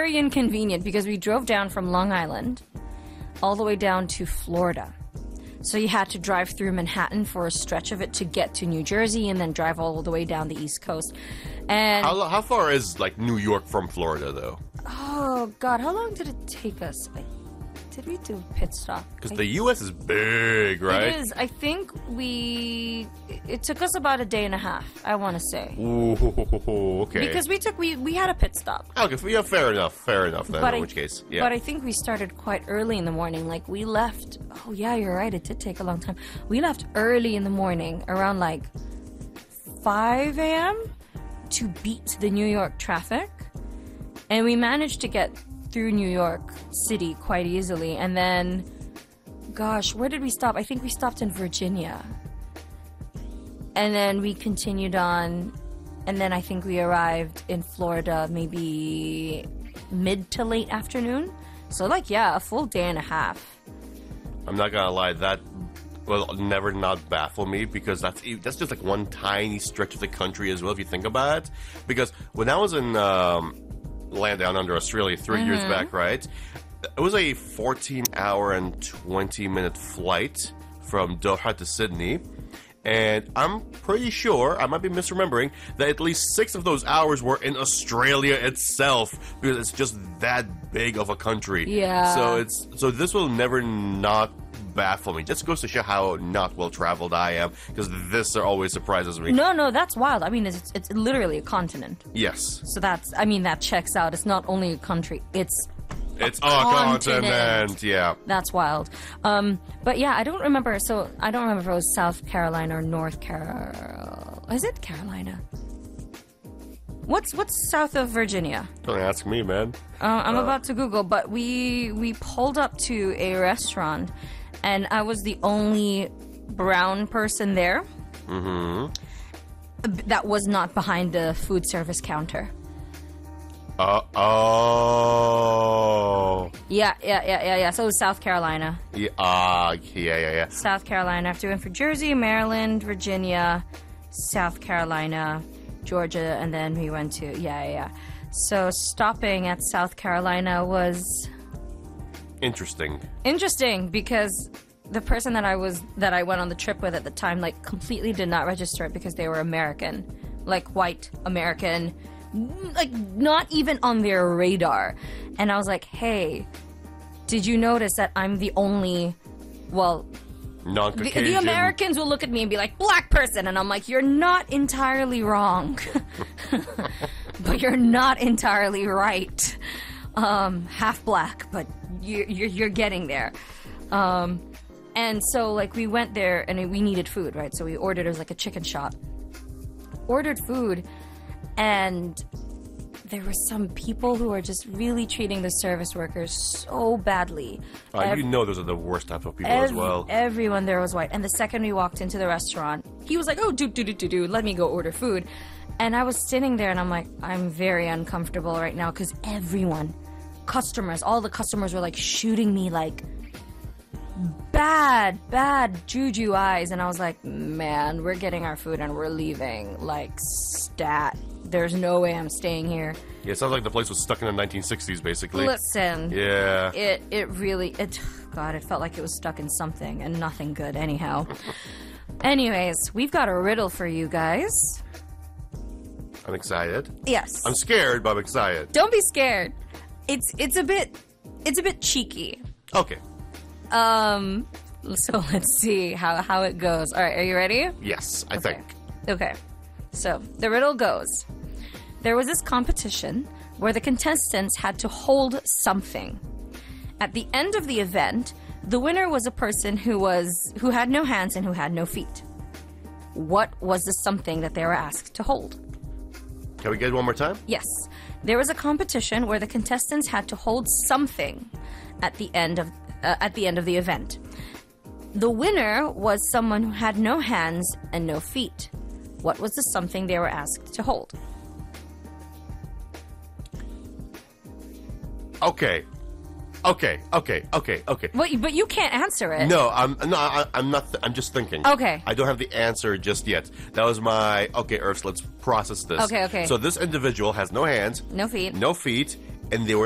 very inconvenient because we drove down from Long Island all the way down to Florida. So you had to drive through Manhattan for a stretch of it to get to New Jersey and then drive all the way down the East Coast. And how far is like New York from Florida though? oh God, how long did it take us? Did we do a pit stop? Because the U.S. is big, right? It is. I think it took us about a day and a half, I want to say. Ooh, okay. Because we had a pit stop. Okay, yeah, fair enough then, in which case, yeah. But I think we started quite early in the morning. Like, we left, oh yeah, you're right, it did take a long time. We left early in the morning, around like 5 a.m. to beat the New York traffic. And we managed to get through New York City quite easily. And then, gosh, where did we stop? I think we stopped in Virginia. And then we continued on, and then I think we arrived in Florida maybe mid to late afternoon. So, like, yeah, a full day and a half. I'm not gonna lie, that will never not baffle me, because that's just like one tiny stretch of the country as well, if you think about it. Because when I was in land down under Australia 3 years back, right? It was a 14-hour and 20-minute flight from Doha to Sydney. And I'm pretty sure, I might be misremembering, that at least 6 of those hours were in Australia itself, because it's just that big of a country. Yeah. So this will never not baffle me. Just goes to show how not well traveled I am, because this always surprises me. No, that's wild. I mean, it's literally a continent. Yes. So that checks out. It's not only a country, it's a continent. Yeah. That's wild. But yeah, I don't remember. So I don't remember if it was South Carolina or North Carolina. Is it Carolina? What's south of Virginia? Don't ask me, man. I'm about to Google, but we pulled up to a restaurant, and I was the only brown person there. Mm-hmm. That was not behind the food service counter. Oh. Yeah. So it was South Carolina. Yeah. South Carolina. After we went for Jersey, Maryland, Virginia, South Carolina, Georgia, and then we went to, yeah. So stopping at South Carolina was interesting because the person that I went on the trip with at the time, like, completely did not register it because they were American, like white American, like not even on their radar. And I was like, hey, did you notice that I'm the only, well, non-Caucasian? The Americans will look at me and be like, black person, and I'm like, you're not entirely wrong. But you're not entirely right. Half black, but you're getting there. And so, like, we went there and we needed food, right? So we ordered, it was like a chicken shop. Ordered food, and there were some people who are just really treating the service workers so badly. You know those are the worst type of people as well. Everyone there was white. And the second we walked into the restaurant, he was like, oh, do, let me go order food. And I was sitting there and I'm like, I'm very uncomfortable right now, because all the customers were like shooting me like bad juju eyes. And I was like, man, we're getting our food and we're leaving like stat. There's no way I'm staying here. Yeah, it sounds like the place was stuck in the 1960s, basically. Listen. Yeah. It really, God, it felt like it was stuck in something and nothing good anyhow. Anyways, we've got a riddle for you guys. I'm excited. Yes. I'm scared, but I'm excited. Don't be scared. It's a bit cheeky. Okay. So let's see how it goes. All right, are you ready? Yes, I think. Okay. So, the riddle goes. There was this competition where the contestants had to hold something. At the end of the event, the winner was a person who had no hands and who had no feet. What was the something that they were asked to hold? Can we get it one more time? Yes. There was a competition where the contestants had to hold something at the end of the event. The winner was someone who had no hands and no feet. What was the something they were asked to hold? Okay. But you can't answer it. No, I'm not. I'm just thinking. Okay. I don't have the answer just yet. That was my Earth. Let's process this. Okay. So this individual has no hands, no feet, and they were